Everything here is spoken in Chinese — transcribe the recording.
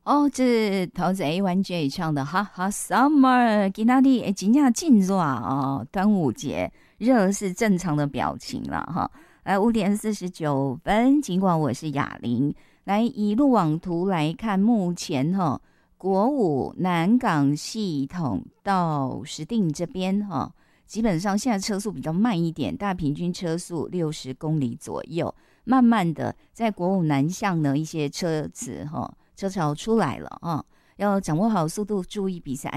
哦，这陶子 A1J 唱的哈哈 Summer， 今天的真正进热哦，端午节热是正常的表情了哈。来5:49，尽管我是雅玲，来以路网图来看，目前哈国五南港系统到石碇这边哈，基本上现在车速比较慢一点，大平均车速60公里左右。慢慢的，在国五南向呢，一些车子哈。车潮出来了啊，要掌握好速度，注意比赛